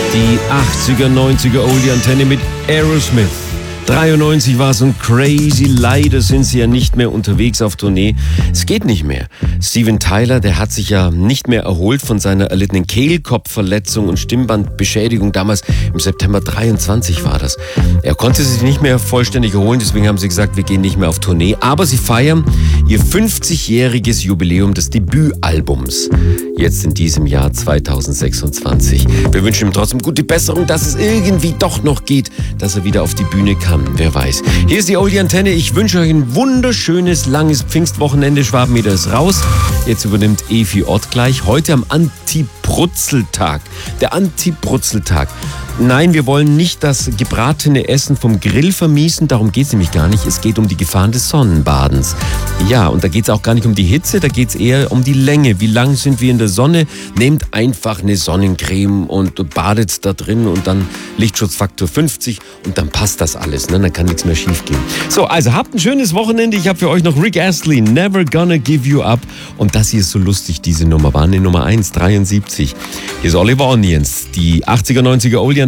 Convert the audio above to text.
Die 80er, 90er Oldie-Antenne mit Aerosmith. 93 war es und crazy. Leider sind sie ja nicht mehr unterwegs auf Tournee. Es geht nicht mehr. Steven Tyler, der hat sich ja nicht mehr erholt von seiner erlittenen Kehlkopfverletzung und Stimmbandbeschädigung. Damals im September 23 war das. Er konnte sich nicht mehr vollständig erholen, deswegen haben sie gesagt, wir gehen nicht mehr auf Tournee. Aber sie feiern ihr 50-jähriges Jubiläum des Debütalbums. Jetzt in diesem Jahr 2026. Wir wünschen ihm trotzdem gute Besserung, dass es irgendwie doch noch geht, dass er wieder auf die Bühne kann. Wer weiß. Hier ist die Oldie-Antenne. Ich wünsche euch ein wunderschönes, langes Pfingstwochenende. Schwabenmeter ist raus. Jetzt übernimmt Evi Ott gleich. Heute am Anti-Brutzeltag. Der Anti-Brutzeltag. Nein, wir wollen nicht das gebratene Essen vom Grill vermiesen. Darum geht es nämlich gar nicht. Es geht um die Gefahren des Sonnenbadens. Ja, und da geht es auch gar nicht um die Hitze. Da geht es eher um die Länge. Wie lang sind wir in der Sonne? Nehmt einfach eine Sonnencreme und badet da drin und dann Lichtschutzfaktor 50 und dann passt das alles. Ne? Dann kann nichts mehr schief gehen. So, also habt ein schönes Wochenende. Ich habe für euch noch Rick Astley, Never Gonna Give You Up. Und das hier ist so lustig, diese Nummer. War eine Nummer 1, 73. Hier ist Oliver Onions, die 80er, 90er Oldie